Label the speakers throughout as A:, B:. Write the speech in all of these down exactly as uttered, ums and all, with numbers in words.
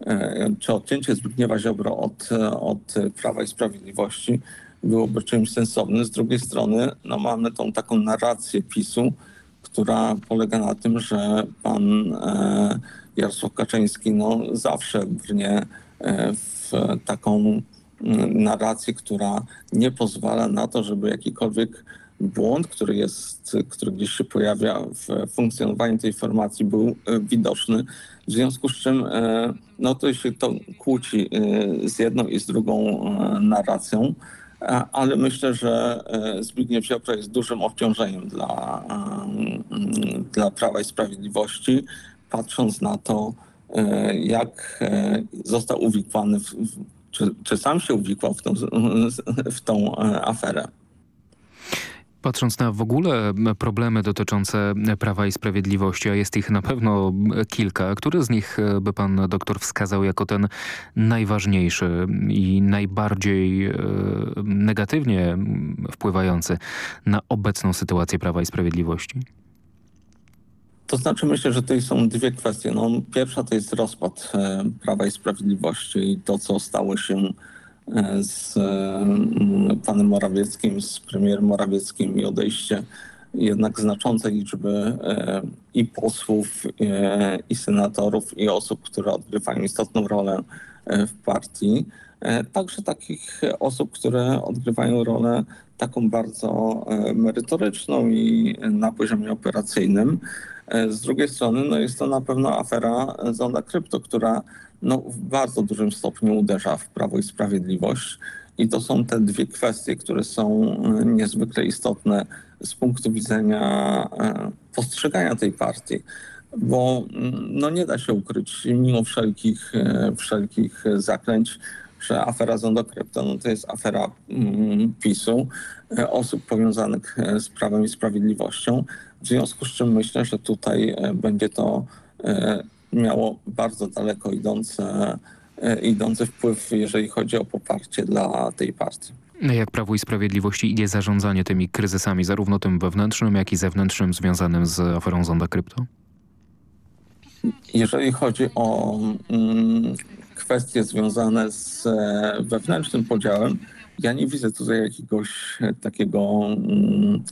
A: czy odcięcie Zbigniewa Ziobry od, od Prawa i Sprawiedliwości byłoby czymś sensownym. Z drugiej strony no, mamy tą taką narrację PiSu, która polega na tym, że pan e, Jarosław Kaczyński no, zawsze brnie e, w taką narrację, która nie pozwala na to, żeby jakikolwiek błąd, który jest, który gdzieś się pojawia w funkcjonowaniu tej formacji, był widoczny. W związku z czym no to się to kłóci z jedną i z drugą narracją, ale myślę, że Zbigniew Ziobro jest dużym obciążeniem dla, dla Prawa i Sprawiedliwości, patrząc na to, jak został uwikłany, w, czy, czy sam się uwikłał w tą, w tą aferę.
B: Patrząc na w ogóle problemy dotyczące Prawa i Sprawiedliwości, a jest ich na pewno kilka, który z nich by pan doktor wskazał jako ten najważniejszy i najbardziej negatywnie wpływający na obecną sytuację Prawa i Sprawiedliwości?
A: To znaczy myślę, że tutaj są dwie kwestie. No, pierwsza to jest rozpad Prawa i Sprawiedliwości i to, co stało się z panem Morawieckim, z premierem Morawieckim i odejście jednak znaczącej liczby i posłów, i senatorów, i osób, które odgrywają istotną rolę w partii. Także takich osób, które odgrywają rolę taką bardzo merytoryczną i na poziomie operacyjnym. Z drugiej strony no jest to na pewno afera Zonda Krypto, która no, w bardzo dużym stopniu uderza w Prawo i Sprawiedliwość. I to są te dwie kwestie, które są niezwykle istotne z punktu widzenia postrzegania tej partii. Bo no, nie da się ukryć, mimo wszelkich, wszelkich zaklęć, że afera Zonda Krypto no, to jest afera mm, PiSu, osób powiązanych z Prawem i Sprawiedliwością. W związku z czym myślę, że tutaj będzie to miało bardzo daleko idące, idący wpływ, jeżeli chodzi o poparcie dla tej partii.
B: Jak Prawu i Sprawiedliwości idzie zarządzanie tymi kryzysami, zarówno tym wewnętrznym, jak i zewnętrznym związanym z aferą Zonda Krypto?
A: Jeżeli chodzi o mm, kwestie związane z wewnętrznym podziałem, ja nie widzę tutaj jakiegoś takiego mm,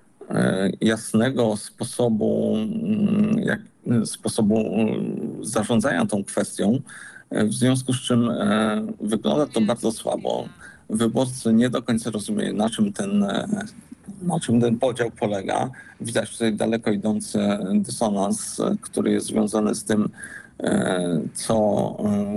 A: jasnego sposobu, jak, sposobu zarządzania tą kwestią, w związku z czym wygląda to bardzo słabo. Wyborcy nie do końca rozumieją, na czym ten, na czym ten podział polega. Widać tutaj daleko idący dysonans, który jest związany z tym, co,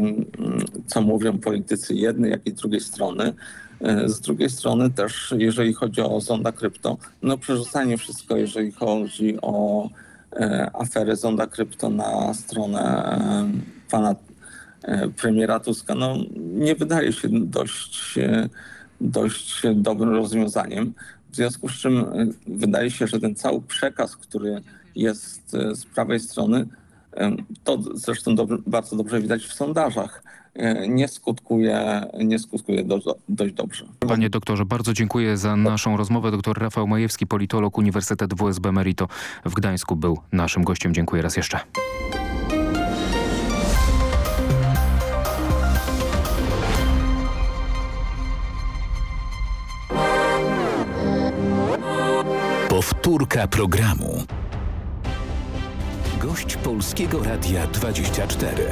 A: co mówią politycy jednej, jak i drugiej strony. Z drugiej strony też, jeżeli chodzi o Zonda Krypto, no przerzucanie wszystko, jeżeli chodzi o aferę Zonda Krypto na stronę pana premiera Tuska, no nie wydaje się dość, dość dobrym rozwiązaniem. W związku z czym wydaje się, że ten cały przekaz, który jest z prawej strony, to zresztą do, bardzo dobrze widać w sondażach, nie skutkuje, nie skutkuje do, dość dobrze.
B: Panie doktorze, bardzo dziękuję za naszą rozmowę. Doktor Rafał Majewski, politolog, Uniwersytet W S B Merito w Gdańsku był naszym gościem. Dziękuję raz jeszcze.
C: Powtórka programu. Gość Polskiego Radia dwadzieścia cztery.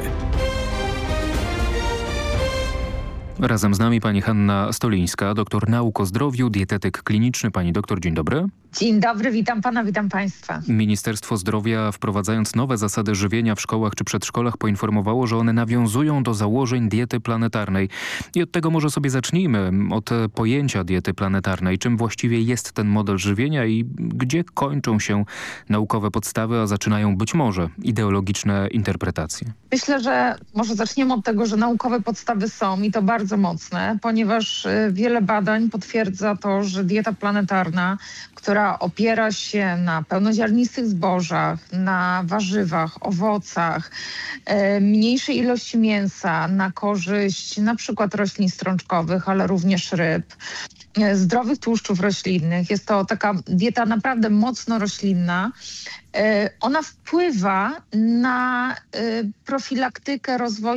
B: Razem z nami pani Hanna Stolińska, doktor nauk o zdrowiu, dietetyk kliniczny. Pani doktor, dzień dobry.
D: Dzień dobry, witam pana, witam państwa.
B: Ministerstwo Zdrowia, wprowadzając nowe zasady żywienia w szkołach czy przedszkolach, poinformowało, że one nawiązują do założeń diety planetarnej. I od tego może sobie zacznijmy, od pojęcia diety planetarnej. Czym właściwie jest ten model żywienia i gdzie kończą się naukowe podstawy, a zaczynają być może ideologiczne interpretacje?
D: Myślę, że może zaczniemy od tego, że naukowe podstawy są i to bardzo mocne, ponieważ wiele badań potwierdza to, że dieta planetarna, która opiera się na pełnoziarnistych zbożach, na warzywach, owocach, e, mniejszej ilości mięsa, na korzyść na przykład roślin strączkowych, ale również ryb, e, zdrowych tłuszczów roślinnych. Jest to taka dieta naprawdę mocno roślinna. E, ona wpływa na e, profilaktykę rozwoju